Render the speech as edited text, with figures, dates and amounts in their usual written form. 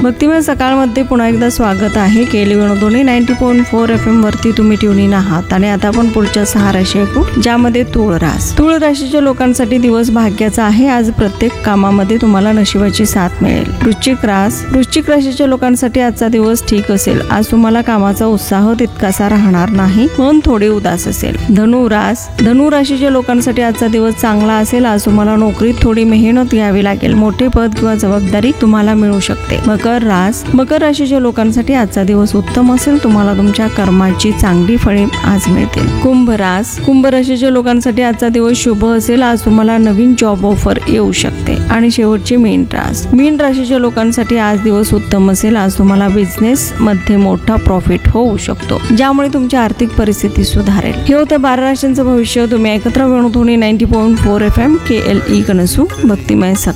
भक्तिमय सकाळमध्ये पुन्हा एकदा स्वागत आहे. केली विनोदोनी 90.4 FM वरती तुम्ही ट्यून इन आहात आणि आता आपण पुढच्या 6 राशी ऐकू, ज्यामध्ये तुळ राशीच्या लोकांसाठी दिवस भाग्याचा आहे. आज प्रत्येक कामामध्ये तुम्हाला नशिबाची साथ मिळेल. वृश्चिक राशीच्या लोकांसाठी आजचा दिवस ठीक असेल. आज तुम्हाला कामाचा उत्साह तितकासा राहणार नाही, मन थोडे उदास असेल. धनु राशीच्या लोकांसाठी आजचा दिवस चांगला असेल. आज तुम्हाला नोकरीत थोडी मेहनत घ्यावी लागेल. मोठे पद किंवा जबाबदारी तुम्हाला मिळू शकते. मकर राशीच्या लोकांसाठी आजचा दिवस उत्तम असेल. तुम्हाला तुमच्या कर्माची चांगली फळे आज मिळतील. कुंभ राशीच्या लोकांसाठी आजचा दिवस शुभ असेल. आज तुम्हाला नवीन जॉब ऑफर येऊ शकते. आणि शेवटचे मीन राशीच्या लोकांसाठी आज दिवस उत्तम असेल. आज तुम्हाला बिझनेस मध्ये मोठा प्रॉफिट होऊ शकतो, ज्यामुळे तुमची आर्थिक परिस्थिती सुधारेल. हे होतं 12 राशींचं भविष्य. तुम्ही एकत्र विनोदोनी 90.4 FM KLE कनसू भक्तिमय सकाळ.